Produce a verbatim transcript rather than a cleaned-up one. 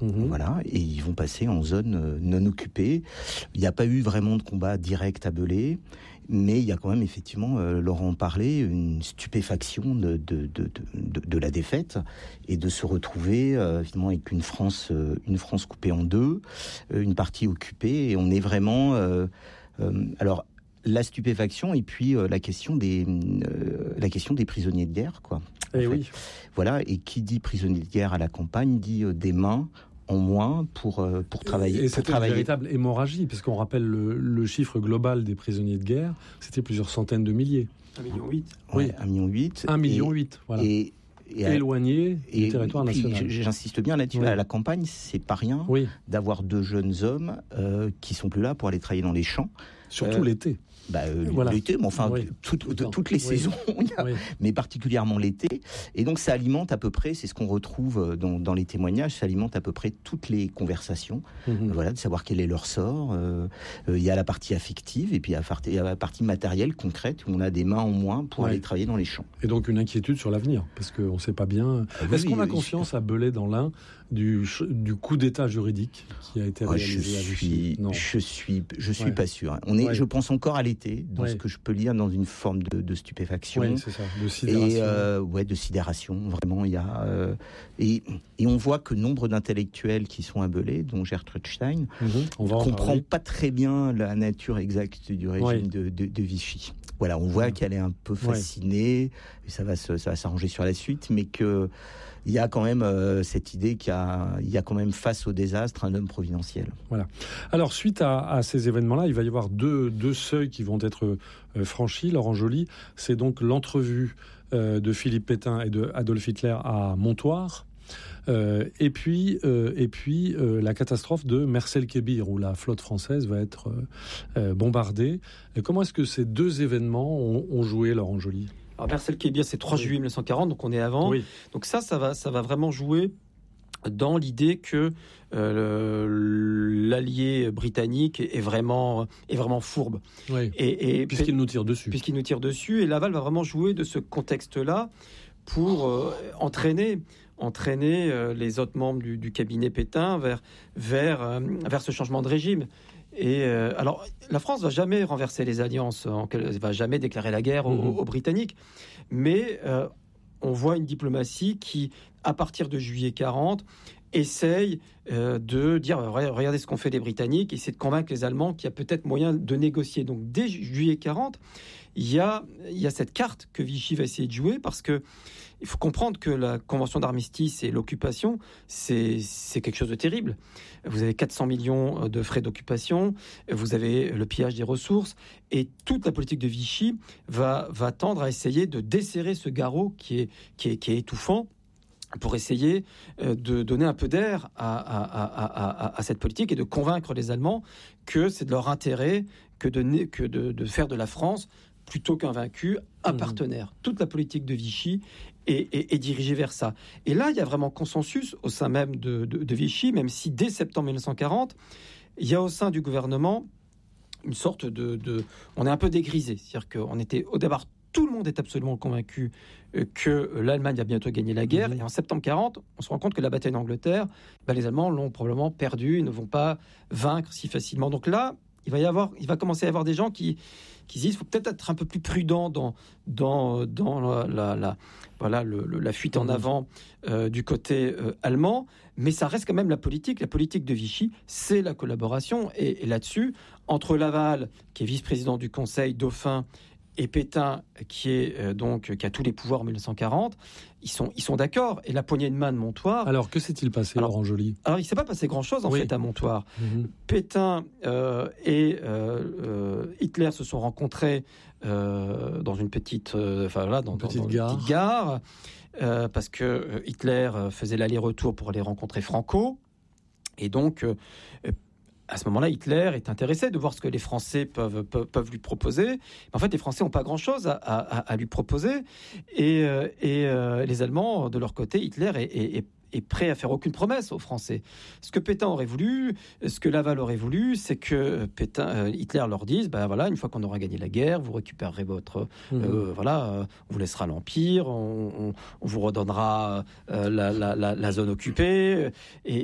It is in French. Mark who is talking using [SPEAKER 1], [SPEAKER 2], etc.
[SPEAKER 1] Mmh. Voilà, et ils vont passer en zone non occupée. Il n'y a pas eu vraiment de combat direct à Belley, mais il y a quand même effectivement, euh, Laurent en parlait, une stupéfaction de, de, de, de, de la défaite et de se retrouver euh, finalement avec une France, euh, une France coupée en deux, euh, une partie occupée, et on est vraiment... Euh, euh, alors, la stupéfaction et puis euh, la question des euh, la question des prisonniers de guerre, quoi.
[SPEAKER 2] Et oui.
[SPEAKER 1] Voilà, et qui dit prisonniers de guerre à la campagne dit euh, des mains en moins pour euh, pour travailler.
[SPEAKER 2] Et
[SPEAKER 1] pour
[SPEAKER 2] c'était
[SPEAKER 1] travailler.
[SPEAKER 2] une véritable hémorragie, parce qu'on rappelle le, le chiffre global des prisonniers de guerre, c'était plusieurs centaines de milliers.
[SPEAKER 3] un virgule huit million.
[SPEAKER 1] Ouais, oui, un virgule huit million.
[SPEAKER 2] un virgule huit million, voilà.
[SPEAKER 1] Et, et
[SPEAKER 2] éloigné
[SPEAKER 1] et,
[SPEAKER 2] du territoire
[SPEAKER 1] et puis,
[SPEAKER 2] national.
[SPEAKER 1] J'insiste bien là-dessus. Oui. À la campagne, c'est pas rien
[SPEAKER 2] oui.
[SPEAKER 1] d'avoir deux jeunes hommes euh, qui sont plus là pour aller travailler dans les champs.
[SPEAKER 2] Surtout euh, l'été.
[SPEAKER 1] Bah, euh, voilà. L'été, mais enfin,
[SPEAKER 2] oui,
[SPEAKER 1] tout, tout, tout, toutes les oui. saisons, il y a, oui. mais particulièrement l'été. Et donc, ça alimente à peu près, c'est ce qu'on retrouve dans, dans les témoignages, ça alimente à peu près toutes les conversations. Mm-hmm. Voilà, de savoir quel est leur sort. Euh, euh, il y a la partie affective et puis il y a la partie, il y a la partie matérielle, concrète, où on a des mains en moins pour oui. aller travailler dans les champs.
[SPEAKER 2] Et donc, une inquiétude sur l'avenir, parce qu'on ne sait pas bien. Ah, Est-ce oui, qu'on a conscience à Belley dans l'Ain du, du coup d'état juridique qui a été
[SPEAKER 1] ouais,
[SPEAKER 2] réalisé
[SPEAKER 1] je
[SPEAKER 2] à
[SPEAKER 1] suis,
[SPEAKER 2] Vichy?
[SPEAKER 1] Non. Je suis, je suis
[SPEAKER 2] ouais.
[SPEAKER 1] pas sûr. On est,
[SPEAKER 2] ouais.
[SPEAKER 1] je pense encore à l'été, dans
[SPEAKER 2] ouais.
[SPEAKER 1] ce que je peux lire dans une forme de, de stupéfaction.
[SPEAKER 2] Oui, c'est ça, de sidération.
[SPEAKER 1] Et euh, ouais, de sidération. Vraiment, il y a euh, et, et on voit que nombre d'intellectuels qui sont à Belley, dont Gertrude Stein,
[SPEAKER 2] mm-hmm.
[SPEAKER 1] ne comprend pas très bien la nature exacte du régime ouais. de, de, de Vichy. Voilà, on voit mmh. qu'elle est un peu fascinée, ouais. et ça va se, ça va s'arranger sur la suite, mais que il y a quand même euh, cette idée qu'il y a, il y a quand même face au désastre un homme providentiel.
[SPEAKER 2] Voilà. Alors suite à, à ces événements-là, il va y avoir deux, deux seuils qui vont être euh, franchis. Laurent Joly, c'est donc l'entrevue euh, de Philippe Pétain et de Adolf Hitler à Montoire. Euh, et puis, euh, et puis euh, la catastrophe de Mers-el-Kébir, où la flotte française va être euh, euh, bombardée. Et comment est-ce que ces deux événements ont, ont joué, Laurent Joly ?
[SPEAKER 3] Alors Mers-el-Kébir, c'est trois juillet mille neuf cent quarante, donc on est avant.
[SPEAKER 2] Oui.
[SPEAKER 3] Donc ça, ça va, ça va vraiment jouer dans l'idée que euh, l'allié britannique est vraiment, est vraiment fourbe.
[SPEAKER 2] Oui.
[SPEAKER 3] Et, et,
[SPEAKER 2] puisqu'il nous tire dessus.
[SPEAKER 3] Puisqu'il nous tire dessus. Et Laval va vraiment jouer de ce contexte-là pour euh, entraîner... entraîner euh, les autres membres du, du cabinet Pétain vers, vers, euh, vers ce changement de régime. Et euh, alors, la France va jamais renverser les alliances, elle va jamais déclarer la guerre aux, mmh. aux Britanniques, mais euh, on voit une diplomatie qui, à partir de juillet quarante, essaye euh, de dire regardez ce qu'ont fait les Britanniques, et c'est de convaincre les Allemands qu'il y a peut-être moyen de négocier. Donc dès juillet quarante, il y a, il y a cette carte que Vichy va essayer de jouer, parce que il faut comprendre que la convention d'armistice et l'occupation, c'est, c'est quelque chose de terrible. Vous avez quatre cents millions de frais d'occupation, vous avez le pillage des ressources, et toute la politique de Vichy va, va tendre à essayer de desserrer ce garrot qui est, qui est, qui est étouffant, pour essayer de donner un peu d'air à, à, à, à, à cette politique et de convaincre les Allemands que c'est de leur intérêt que de, que de, de faire de la France, plutôt qu'un vaincu, un mmh. partenaire. Toute la politique de Vichy est, est, est dirigée vers ça. Et là, il y a vraiment consensus au sein même de, de, de Vichy, même si dès septembre mille neuf cent quarante, il y a au sein du gouvernement une sorte de... de on est un peu dégrisé. C'est-à-dire qu'on était au départ... Tout le monde est absolument convaincu que l'Allemagne va bientôt gagner la guerre. Mmh. Et en septembre quarante, on se rend compte que la bataille d'Angleterre, ben les Allemands l'ont probablement perdue, ils ne vont pas vaincre si facilement. Donc là, il va y avoir, il va commencer à y avoir des gens qui, qui disent qu'il faut peut-être être un peu plus prudent dans, dans, dans la, la, la, voilà, le, le, la fuite en avant euh, du côté euh, allemand. Mais ça reste quand même la politique. La politique de Vichy, c'est la collaboration. Et, et là-dessus, entre Laval, qui est vice-président du Conseil, dauphin, et Pétain, qui est euh, donc qui a tous les pouvoirs en mille neuf cent quarante, ils sont ils sont d'accord. Et la poignée de main de Montoire.
[SPEAKER 2] Alors que s'est-il passé, alors, Laurent Joly ?
[SPEAKER 3] Alors il ne s'est pas passé grand-chose en oui. fait à Montoire. Mm-hmm. Pétain euh, et euh, euh, Hitler se sont rencontrés euh, dans une petite, euh, enfin là, dans,
[SPEAKER 2] une
[SPEAKER 3] dans,
[SPEAKER 2] petite
[SPEAKER 3] dans
[SPEAKER 2] gare,
[SPEAKER 3] une petite gare euh, parce que Hitler faisait l'aller-retour pour aller rencontrer Franco, et donc. Euh, À ce moment-là, Hitler est intéressé de voir ce que les Français peuvent, peuvent, peuvent lui proposer. Mais en fait, les Français n'ont pas grand-chose à, à, à lui proposer. Et, et euh, les Allemands, de leur côté, Hitler est, est, est est prêt à faire aucune promesse aux Français. Ce que Pétain aurait voulu, ce que Laval aurait voulu, c'est que Pétain, euh, Hitler leur dise, ben voilà, une fois qu'on aura gagné la guerre, vous récupérerez votre, mmh. euh, voilà, euh, on vous laissera l'empire, on, on, on vous redonnera euh, la, la, la, la zone occupée, et,